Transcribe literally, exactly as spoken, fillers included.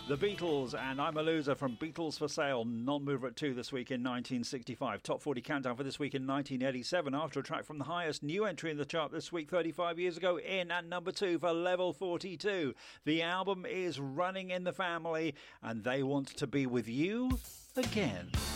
The Beatles and I'm a Loser from Beatles for Sale, non-mover at two this week in nineteen sixty-five. Top forty countdown for this week in nineteen eighty-seven, after a track from the highest new entry in the chart this week thirty-five years ago, in at number two for level forty-two. The album is Running in the Family and They Want to Be With You Again.